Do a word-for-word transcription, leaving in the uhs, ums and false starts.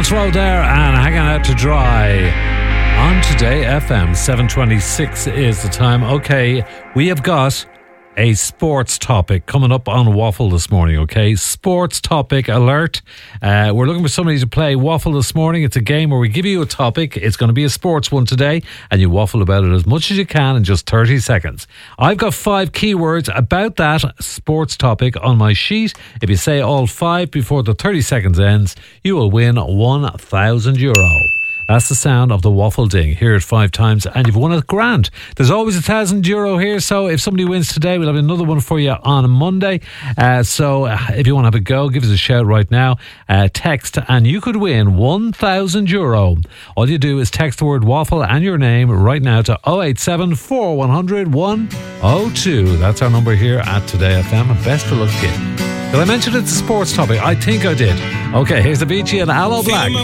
Lawrence Road there and hanging out to dry on Today F M. seven twenty-six is the time. Okay, we have got a sports topic coming up on Waffle this morning, okay? Sports topic alert. Uh, we're looking for somebody to play Waffle this morning. It's a game where we give you a topic. It's going to be a sports one today, and you waffle about it as much as you can in just thirty seconds. I've got five keywords about that sports topic on my sheet. If you say all five before the thirty seconds ends, you will win one thousand euro. That's the sound of the waffle ding. Hear it five times and you've won a grand. There's always a thousand euro here, so if somebody wins today, we'll have another one for you on Monday. Uh, so uh, if you want to have a go, give us a shout right now. Uh, text and you could win one thousand euro. All you do is text the word waffle and your name right now to oh eight seven, four one zero zero, one oh two. That's our number here at Today F M. And best of luck to you. Did I mention it's a sports topic? I think I did. Okay, here's the Avicii and Aloe Black.